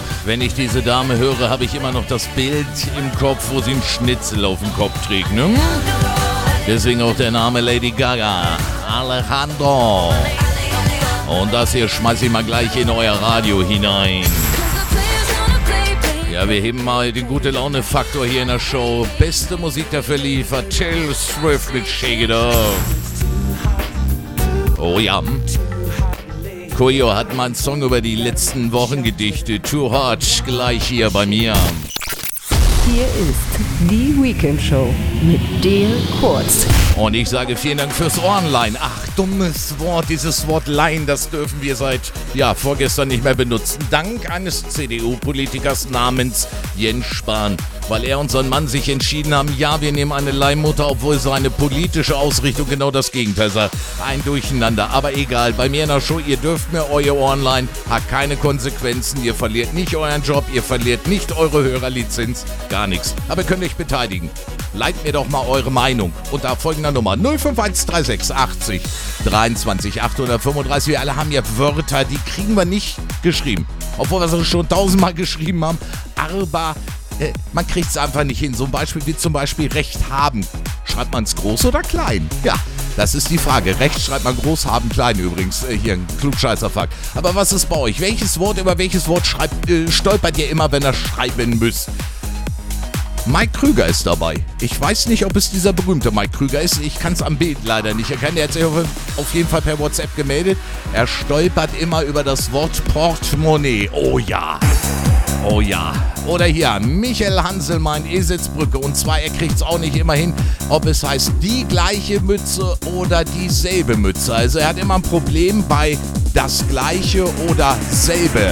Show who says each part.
Speaker 1: wenn ich diese Dame höre, habe ich immer noch das Bild im Kopf, wo sie einen Schnitzel auf dem Kopf trägt, ne? Deswegen auch der Name Lady Gaga, Alejandro. Und das hier schmeiße ich mal gleich in euer Radio hinein. Ja, wir heben mal den Gute-Laune-Faktor hier in der Show. Beste Musik dafür liefert Taylor Swift mit Shake It Off. Oh ja. Koyo hat mal einen Song über die letzten Wochen gedichtet. Too Hot, gleich hier bei mir.
Speaker 2: Hier ist die Weekend Show mit Dale Kurz.
Speaker 1: Und ich sage vielen Dank fürs Ohrenleihen. Ach, dummes Wort, dieses Wort Leihen, das dürfen wir seit, vorgestern nicht mehr benutzen. Dank eines CDU-Politikers namens Jens Spahn. Weil er und sein Mann sich entschieden haben, wir nehmen eine Leihmutter, obwohl seine politische Ausrichtung genau das Gegenteil sei. Ein Durcheinander, aber egal. Bei mir in der Show, ihr dürft mir euer Ohren leihen, hat keine Konsequenzen. Ihr verliert nicht euren Job, ihr verliert nicht eure Hörerlizenz, gar nichts. Aber ihr könnt euch beteiligen. Leitet mir doch mal eure Meinung unter folgender Nummer 05136 80 23 835. Wir alle haben ja Wörter, die kriegen wir nicht geschrieben. Obwohl wir es schon 1000-mal geschrieben haben. Aber man kriegt es einfach nicht hin. So ein Beispiel wie zum Beispiel Recht haben. Schreibt man es groß oder klein? Ja, das ist die Frage. Recht schreibt man groß, haben klein übrigens. Hier ein Klugscheißer-Fakt. Aber was ist bei euch? Über welches Wort stolpert ihr immer, wenn ihr schreiben müsst? Mike Krüger ist dabei. Ich weiß nicht, ob es dieser berühmte Mike Krüger ist. Ich kann es am Bild leider nicht erkennen. Er hat sich auf jeden Fall per WhatsApp gemeldet. Er stolpert immer über das Wort Portemonnaie. Oh ja. Oh ja. Oder hier, Michael Hanselmann, Eselsbrücke. Und zwar, er kriegt es auch nicht immer hin, ob es heißt die gleiche Mütze oder dieselbe Mütze. Also er hat immer ein Problem bei das gleiche oder selbe.